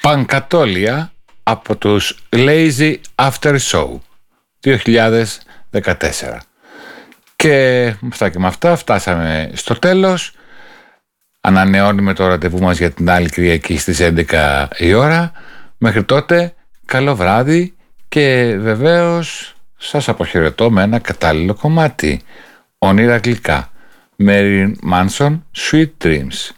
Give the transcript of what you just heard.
Πανκατόλια από τους Lazy After Show 2014. Και με αυτά φτάσαμε στο τέλος. Ανανεώνουμε το ραντεβού μας για την άλλη Κυριακή στις 11 η ώρα. Μέχρι τότε, καλό βράδυ και βεβαίως σας αποχαιρετώ με ένα κατάλληλο κομμάτι. Όνειρα γλυκά. Marilyn Manson, Sweet Dreams.